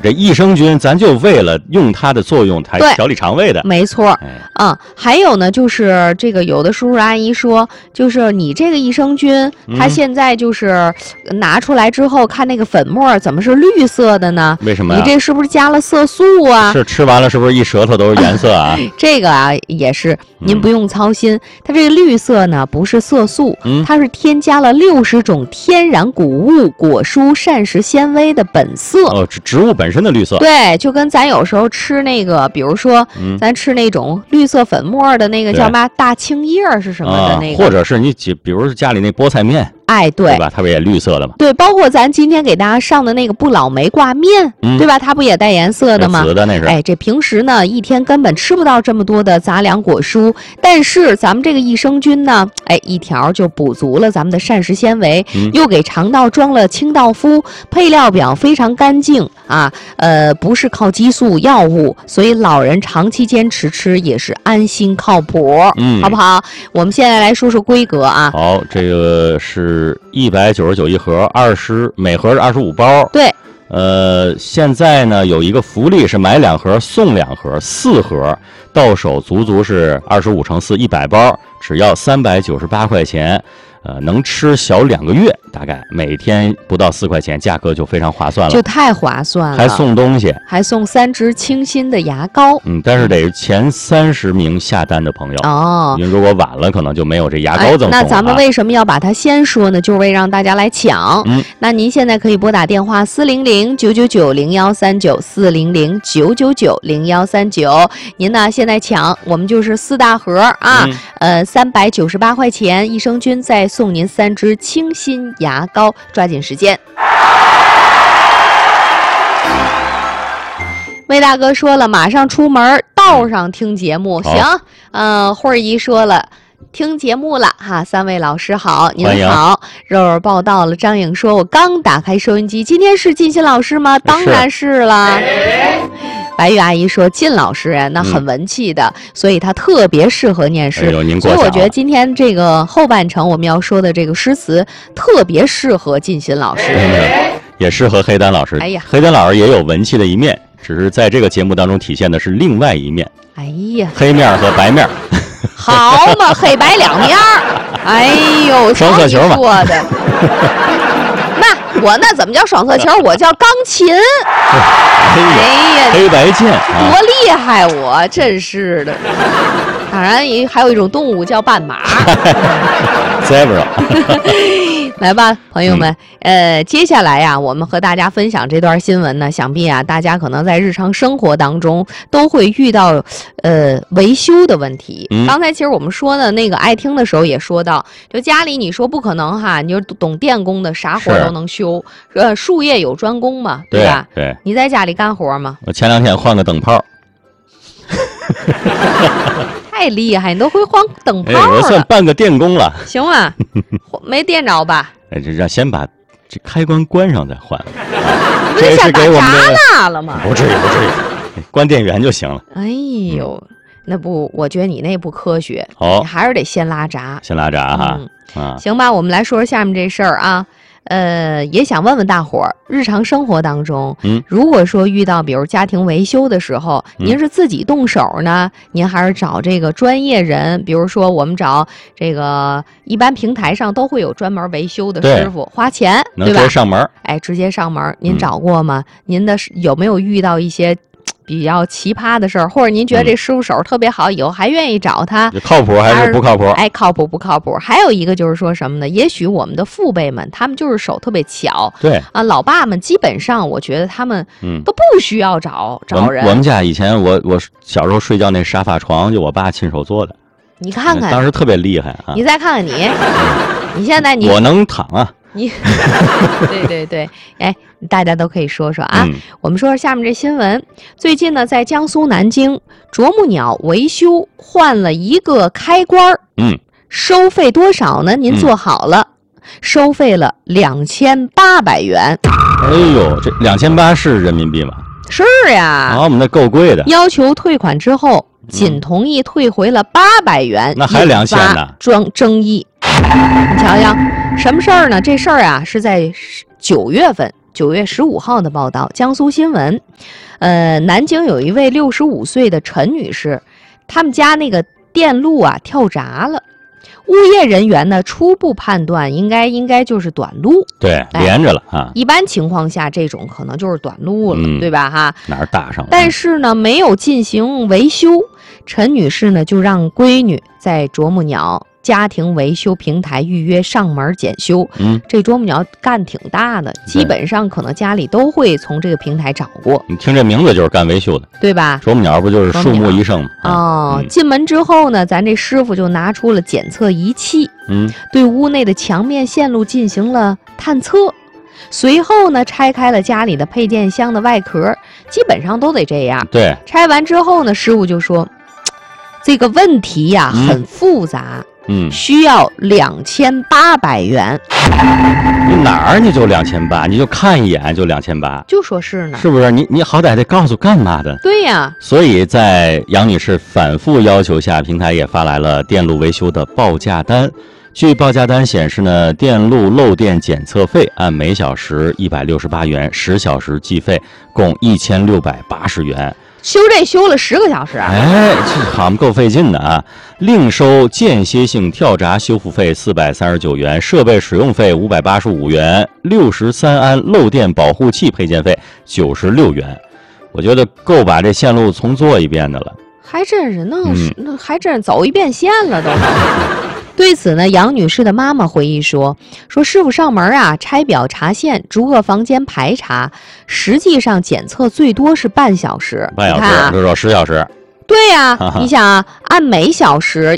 这益生菌咱就为了用它的作用才调理肠胃的， 没错。还有呢，就是这个有的叔叔阿姨说，就是你这个益生菌，它现在就是拿出来之后，看那个粉末怎么是绿色的呢？ 为什么？ 你这是不是加了色素啊？ 是吃完了是不是一舌头都是颜色啊？ 这个啊也是，您不用操心。它这个绿色呢不是色素，它是添加了60种天然谷物、果蔬、膳食纤维的本色。 植物本身的绿色。 对，就跟咱有时候吃那个，比如说，咱吃那种绿色粉末的那个叫嘛大青叶是什么的那个， 或者是你比如家里那菠菜面。对吧？ 它不也绿色的吗？ 对，包括咱今天给大家上的那个不老梅挂面，对吧？它不也带颜色的吗？ 紫的那是。 这平时呢一天根本吃不到这么多的杂粮果蔬，但是咱们这个益生菌呢，一条就补足了咱们的膳食纤维，又给肠道装了清道夫，配料表非常干净啊，不是靠激素药物，所以老人长期坚持吃也是安心靠谱，好不好？我们现在来说说规格啊。 好，这个是199一盒，每盒是25包。 对。 现在呢有一个福利是买2盒送2盒，4盒到手足是25乘4 100包，只要398块钱。能吃小2个月，大概每天不到4块钱，价格就非常划算了， 就太划算了。 还送东西， 还送3支清新的牙膏。 但是得前30名下单的朋友因为如果晚了，可能就没有这牙膏赠送了。 那咱们为什么要把它先说呢？就是为让大家来抢。那您现在可以拨打电话400-999-0139，400-999-0139。您呢现在抢，我们就是4大盒啊，398块钱，益生菌再送您3支清新牙膏，抓紧时间。魏大哥说了，马上出门道上听节目。行，慧儿姨说了，听节目了哈。3位老师好，您好。肉肉报道了，张颖说，我刚打开收音机，今天是靳鑫老师吗？当然是了。白玉阿姨说，靳老师那很文气的，所以他特别适合念诗。所以我觉得今天这个后半程我们要说的这个诗词特别适合靳鑫老师， 也适合黑丹老师。黑丹老师也有文气的一面，只是在这个节目当中体现的是另外一面。黑面和白面。 好嘛，黑白两面。 双色球嘛。 说的。我那怎么叫双色球？我叫钢琴。 黑白键， 多厉害！我真是的。当然，还有一种动物叫斑马。 Zebra。 来吧，朋友们，接下来呀，我们和大家分享这段新闻呢，想必啊，大家可能在日常生活当中都会遇到维修的问题。刚才其实我们说的那个爱听的时候也说到，就家里你说不可能哈，你就懂电工的啥活都能修，术业有专攻嘛，对吧？ 对。 你在家里干活吗？ 我前2天换个灯泡。 太厉害，你都会换灯泡了。 我算半个电工了。 行啊，没电着吧？ 这先把这开关关上再换。 这是给我们闸了吗？ 不至于，关电源就行了。 那不，我觉得你那不科学。你还是得先拉闸。 先拉闸哈。 行吧，我们来说说下面这事儿啊。也想问问大伙儿，日常生活当中，如果说遇到比如家庭维修的时候，您是自己动手呢，您还是找这个专业人？比如说我们找这个一般平台上都会有专门维修的师傅，花钱，对吧？ 直接上门。 直接上门。您找过吗？您的有没有遇到一些比较奇葩的事儿，或者您觉得这师傅手特别好，以后还愿意找他， 靠谱还是不靠谱？ 靠谱不靠谱？还有一个就是说什么呢？也许我们的父辈们，他们就是手特别巧， 对啊，老爸们基本上我觉得他们都不需要找人。 我们家以前我小时候睡觉那沙发床就我爸亲手做的， 你看看， 当时特别厉害啊！ 你再看看你，你现在我能躺啊。 对，大家都可以说说啊。我们说说下面这新闻。最近呢，在江苏南京，啄木鸟维修换了一个开关，收费多少呢？您做好了，收费了2800元。 这2800是人民币吗？ 是呀。 我们那够贵的。 要求退款之后，仅同意退回了800元， 那还2千呢？ 争议。你瞧瞧，什么事儿呢？这事儿啊是在9月份 9月15号的报道，江苏新闻，南京有一位65岁的陈女士，他们家那个电路啊跳闸了。物业人员呢初步判断应该就是短路， 对，连着了啊。 一般情况下，这种可能就是短路了，对吧？哈， 哪儿打上了？ 但是呢，没有进行维修，陈女士呢就让闺女在啄木鸟家庭维修平台预约上门检修。这啄木鸟干挺大的，基本上可能家里都会从这个平台找过。 你听这名字就是干维修的，对吧？ 啄木鸟不就是树木医生吗？ 哦，进门之后呢，咱这师傅就拿出了检测仪器，对屋内的墙面线路进行了探测。随后呢，拆开了家里的配件箱的外壳，基本上都得这样。 对， 拆完之后呢，师傅就说，这个问题呀很复杂。需要2800元。 你哪儿你就2800，你就看一眼就2800， 就说是呢， 是不是？你好歹得告诉干嘛的？ 对呀。 所以在杨女士反复要求下，平台也发来了电路维修的报价单。据报价单显示呢，电路漏电检测费按每小时168元，10小时计费，共1680元。 修了10个小时， 哎，这好嘛，够费劲的啊！另收间歇性跳闸修复费439元，设备使用费585元，63安漏电保护器配件费96元。我觉得够把这线路重做一遍的了。 还真是那还真走一遍线了都。对此呢，杨女士的妈妈回忆说师傅上门啊，拆表查线，逐个房间排查，实际上检测最多是半小时。 半小时，就说10小时。 对呀，你想啊，按每小时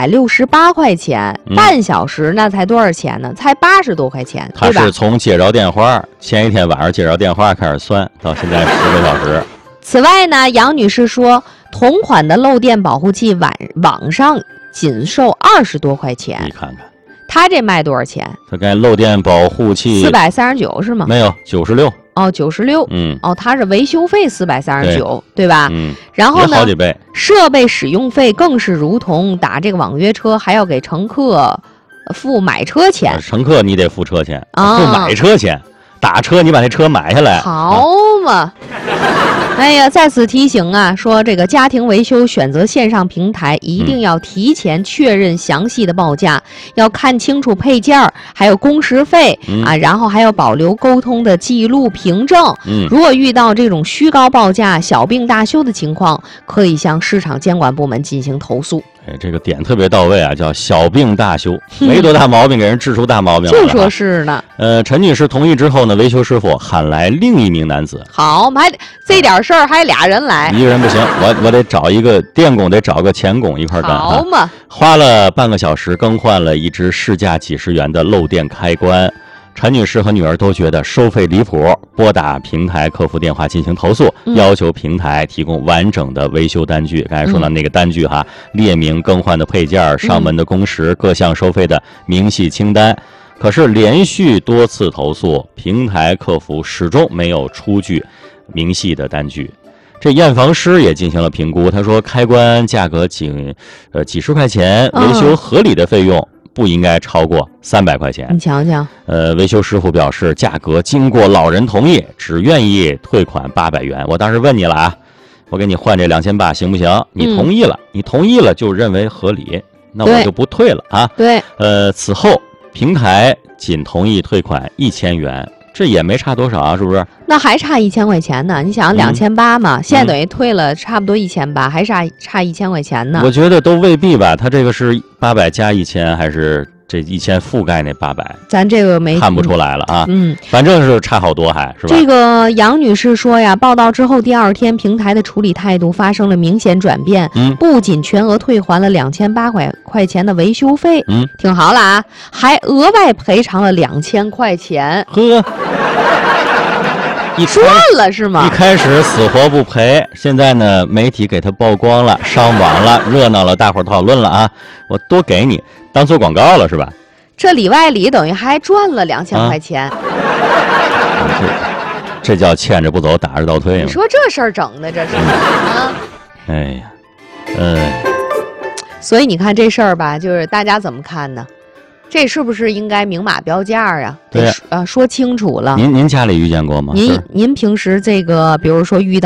168块钱，半小时那才多少钱呢？才80多块钱，对吧？ 他是从接着电话前一天晚上接着电话开始算，到现在10个小时。 此外呢，杨女士说，同款的漏电保护器网上仅售20多块钱， 你看看， 他这卖多少钱？ 他该漏电保护器 439是吗？ 没有，96。 哦，96。他是维修费439，对吧？然后呢， 好几倍。 设备使用费更是如同打这个网约车，还要给乘客付买车钱。 乘客你得付车钱，付买车钱。打车你把那车买下来， 好嘛。哎呀，在此提醒啊，说这个家庭维修选择线上平台，一定要提前确认详细的报价，要看清楚配件还有工时费啊，然后还要保留沟通的记录凭证。如果遇到这种虚高报价、小病大修的情况，可以向市场监管部门进行投诉。 这个点特别到位啊，叫小病大修，没多大毛病，给人治出大毛病来了。 就说是呢。 陈女士同意之后呢，维修师傅喊来另一名男子。 好，还这点事儿还俩人来， 一个人不行，我得找一个电工，得找个钳工一块干。 好嘛， 花了半个小时更换了一只市价几十元的漏电开关。陈女士和女儿都觉得收费离谱，拨打平台客服电话进行投诉，要求平台提供完整的维修单据。刚才说的那个单据哈，列明更换的配件、上门的工时、各项收费的明细清单。可是连续多次投诉，平台客服始终没有出具明细的单据。这验房师也进行了评估，他说开关价格几十块钱，维修合理的费用不应该超过300块钱。 你瞧瞧， 维修师傅表示，价格经过老人同意，只愿意退款800元。我当时问你了啊，我给你换这2800行不行？你同意了，你同意了就认为合理，那我就不退了啊。 对， 此后平台仅同意退款1000元。这也没差多少啊，是不是？ 那还差1000块钱呢。你想2800嘛，现在等于退了差不多1800，还差1000块钱呢。 我觉得都未必吧，他这个是800加1000，还是这1000覆盖那800？ 咱这个没看不出来了啊。反正是差好多，还是吧？ 这个杨女士说呀，报道之后第2天，平台的处理态度发生了明显转变，不仅全额退还了2800块钱的维修费，听好了啊，还额外赔偿了2000块钱。 呵。 赚了是吗？ 一开始死活不赔，现在呢，媒体给他曝光了，上网了，热闹了，大伙儿讨论了啊！我多给你，当做广告了是吧？ 这里外里等于还赚了2000块钱。 这叫牵着不走，打着倒退。 你说这事儿整的这是啊？ 哎呀， 所以你看这事儿吧，就是大家怎么看呢？ 这是不是应该明码标价啊？ 对， 说清楚了。 您家里遇见过吗？ 您平时这个，比如说遇到